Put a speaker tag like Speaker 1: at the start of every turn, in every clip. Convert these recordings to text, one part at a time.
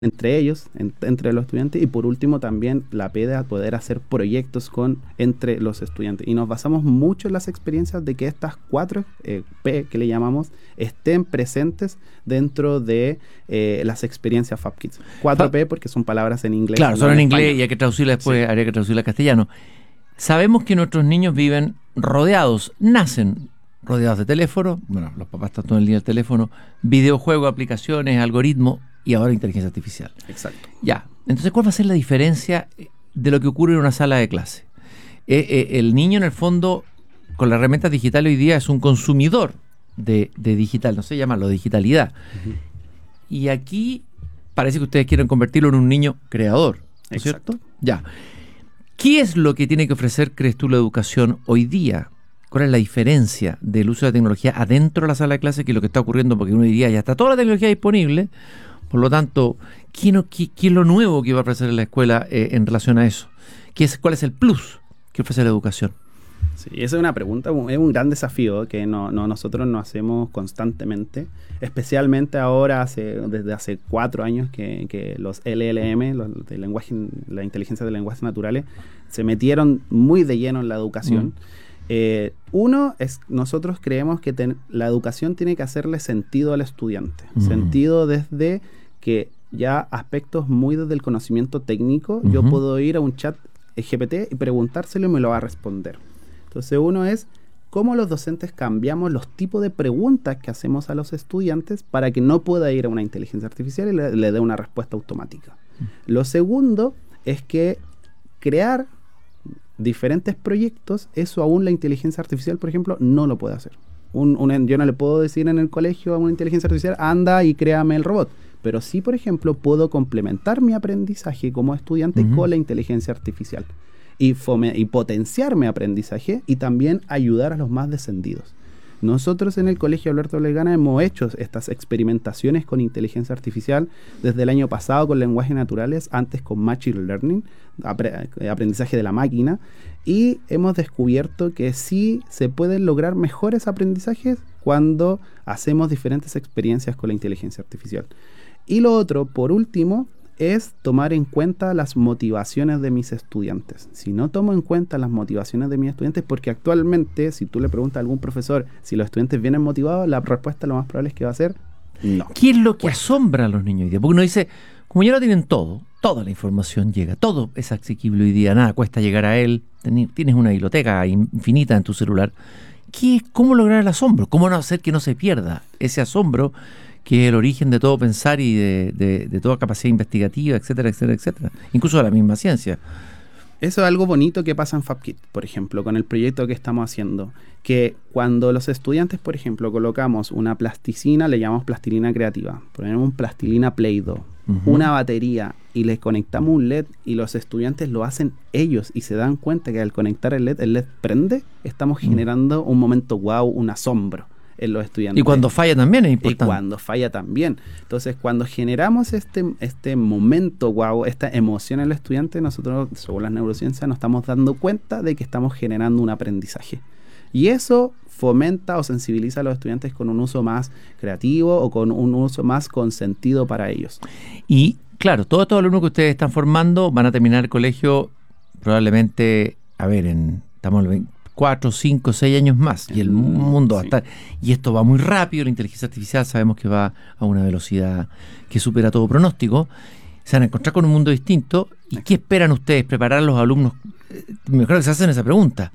Speaker 1: entre ellos, entre los estudiantes, y por último también la P de poder hacer proyectos entre los estudiantes. Y nos basamos mucho en las experiencias de que estas 4 P que le llamamos estén presentes dentro de las experiencias FabKids. 4P porque son palabras en inglés.
Speaker 2: Claro,
Speaker 1: no
Speaker 2: son en inglés
Speaker 1: español.
Speaker 2: y hay que traducirlas después,
Speaker 1: Sí.
Speaker 2: habría que traducirla a castellano. Sabemos que nuestros niños viven rodeados, nacen rodeados de teléfono, bueno, los papás están todo el día en el teléfono, videojuegos, aplicaciones, algoritmos y ahora inteligencia artificial.
Speaker 1: Exacto.
Speaker 2: Ya, entonces, ¿cuál va a ser la diferencia de lo que ocurre en una sala de clase? El niño, en el fondo, con las herramientas digitales hoy día es un consumidor de digital, no sé llamarlo digitalidad. Uh-huh. Y aquí parece que ustedes quieren convertirlo en un niño creador, ¿no es cierto? Ya. ¿Qué es lo que tiene que ofrecer, crees tú, la educación hoy día? ¿Cuál es la diferencia del uso de la tecnología adentro de la sala de clase que lo que está ocurriendo? Porque uno diría, ya está toda la tecnología disponible, por lo tanto, ¿qué es lo nuevo que va a ofrecer la escuela en relación a eso? ¿Cuál es el plus que ofrece la educación?
Speaker 1: Sí, esa es una pregunta, es un gran desafío que nosotros nos hacemos constantemente, especialmente ahora, desde hace 4 años que los LLM, la inteligencia de lenguajes naturales, se metieron muy de lleno en la educación. Nosotros creemos que la educación tiene que hacerle sentido al estudiante, sentido desde que ya aspectos muy desde el conocimiento técnico, yo puedo ir a un chat GPT y preguntárselo y me lo va a responder. Entonces uno es cómo los docentes cambiamos los tipos de preguntas que hacemos a los estudiantes para que no pueda ir a una inteligencia artificial y le dé una respuesta automática. Lo segundo es que crear diferentes proyectos, eso aún la inteligencia artificial, por ejemplo, no lo puede hacer. Yo no le puedo decir en el colegio a una inteligencia artificial, anda y créame el robot. Pero sí, por ejemplo, puedo complementar mi aprendizaje como estudiante con la inteligencia artificial y potenciar mi aprendizaje y también ayudar a los más descendidos. Nosotros en el Colegio Alberto Obligana hemos hecho estas experimentaciones con inteligencia artificial desde el año pasado con lenguajes naturales, antes con Machine Learning, aprendizaje de la máquina, y hemos descubierto que sí se pueden lograr mejores aprendizajes cuando hacemos diferentes experiencias con la inteligencia artificial. Y lo otro, por último, es tomar en cuenta las motivaciones de mis estudiantes. Si no tomo en cuenta las motivaciones de mis estudiantes, porque actualmente, si tú le preguntas a algún profesor si los estudiantes vienen motivados, la respuesta lo más probable es que va a ser no.
Speaker 2: ¿Qué es lo que asombra a los niños hoy día? Porque uno dice, como ya lo tienen todo, toda la información llega, todo es asequible hoy día, nada cuesta llegar a él, tienes una biblioteca infinita en tu celular. ¿Cómo lograr el asombro? ¿Cómo no hacer que no se pierda ese asombro que es el origen de todo pensar y de toda capacidad investigativa, etcétera, etcétera, etcétera? Incluso de la misma ciencia.
Speaker 1: Eso es algo bonito que pasa en FabKids, por ejemplo, con el proyecto que estamos haciendo. Que cuando los estudiantes, por ejemplo, colocamos una plasticina, le llamamos plastilina creativa, ponemos un plastilina Play-Doh, una batería y les conectamos un LED y los estudiantes lo hacen ellos y se dan cuenta que al conectar el LED prende, estamos generando un momento wow, un asombro en los estudiantes.
Speaker 2: Y cuando falla también es importante.
Speaker 1: Y cuando falla también. Entonces, cuando generamos este momento, wow, esta emoción en el estudiante, nosotros, según las neurociencias, nos estamos dando cuenta de que estamos generando un aprendizaje. Y eso fomenta o sensibiliza a los estudiantes con un uso más creativo o con un uso más con sentido para ellos.
Speaker 2: Y, claro, todos estos alumnos que ustedes están formando van a terminar el colegio probablemente, estamos en 4, 5, 6 años más y el mundo va a estar, y esto va muy rápido, la inteligencia artificial sabemos que va a una velocidad que supera todo pronóstico, se van a encontrar con un mundo distinto. ¿Y qué esperan ustedes? Preparar a los alumnos, mejor que se hacen esa pregunta,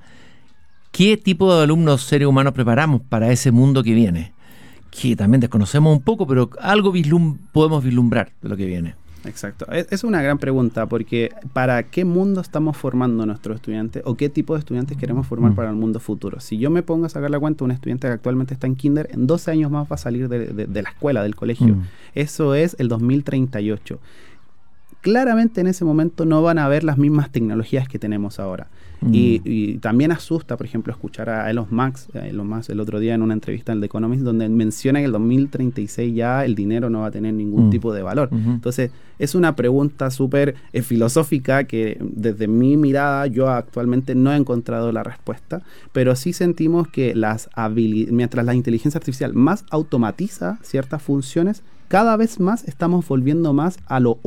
Speaker 2: ¿qué tipo de alumnos seres humanos preparamos para ese mundo que viene? Que también desconocemos un poco, pero algo podemos vislumbrar de lo que viene.
Speaker 1: Exacto. Es una gran pregunta porque ¿para qué mundo estamos formando a nuestros estudiantes o qué tipo de estudiantes queremos formar para el mundo futuro? Si yo me pongo a sacar la cuenta, un estudiante que actualmente está en kinder, en 12 años más va a salir de la escuela, del colegio. Eso es el 2038. claramente en ese momento no van a haber las mismas tecnologías que tenemos ahora. Y también asusta, por ejemplo, escuchar a Elon Musk el otro día en una entrevista en The Economist, donde menciona que en el 2036 ya el dinero no va a tener ningún tipo de valor. Entonces, es una pregunta súper filosófica que desde mi mirada yo actualmente no he encontrado la respuesta, pero sí sentimos que mientras la inteligencia artificial más automatiza ciertas funciones, cada vez más estamos volviendo más a lo